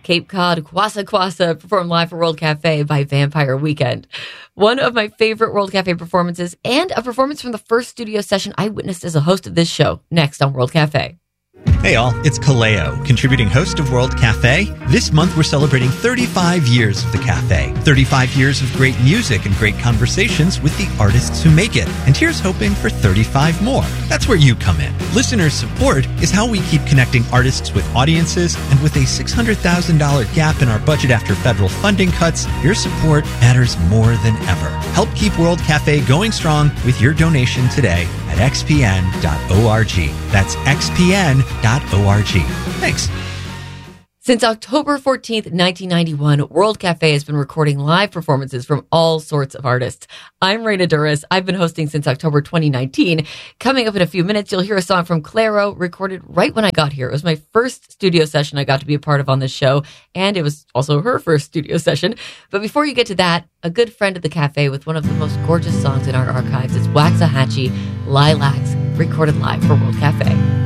Cape Cod Kwassa Kwassa performed live for World Cafe by Vampire Weekend. One of my favorite World Cafe performances, and a performance from the first studio session I witnessed as a host of this show, next on World Cafe. Hey all, it's Kaleo, contributing host of World Cafe. This month we're celebrating 35 years of the cafe. 35 years of great music and great conversations with the artists who make it. And here's hoping for 35 more. That's where you come in. Listener support is how we keep connecting artists with audiences, and with a $600,000 gap in our budget after federal funding cuts, your support matters more than ever. Help keep World Cafe going strong with your donation today at xpn.org. That's xpn.org. Thanks. Since October 14th, 1991, World Cafe has been recording live performances from all sorts of artists. I'm Raina Duras. I've been hosting since October 2019. Coming up in a few minutes, you'll hear a song from Clairo, recorded right when I got here. It was my first studio session I got to be a part of on this show, and it was also her first studio session. But before you get to that, a good friend of the cafe with one of the most gorgeous songs in our archives. It's Waxahachie, Lilacs, recorded live for World Cafe.